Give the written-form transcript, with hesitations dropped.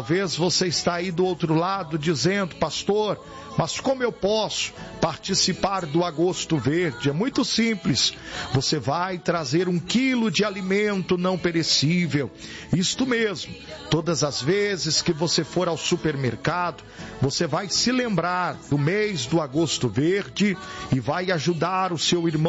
Talvez você está aí do outro lado dizendo: pastor, mas como eu posso participar do Agosto Verde? É muito simples. Você vai trazer 1 quilo de alimento não perecível. Isto mesmo. Todas as vezes que você for ao supermercado, você vai se lembrar do mês do Agosto Verde e vai ajudar o seu irmão